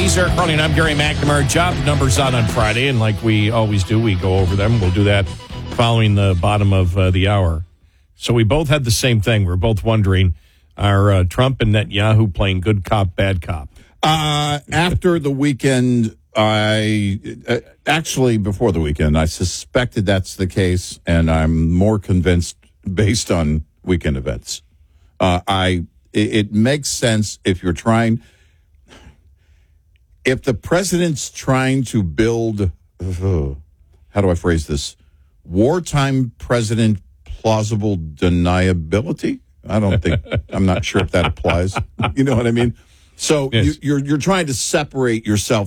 He's Eric Carling. I'm Gary McNamara. Job numbers out on Friday, and like we always do, we go over them. We'll do that following the bottom of the hour. So we both had the same thing. We're both wondering, are Trump and Netanyahu playing good cop, bad cop? After the weekend, actually before the weekend, I suspected that's the case, and I'm more convinced based on weekend events. It makes sense if you're trying. If the president's trying to build, how do I phrase this? Wartime president plausible deniability? I'm not sure if that applies. You know what I mean? So you're trying to separate yourself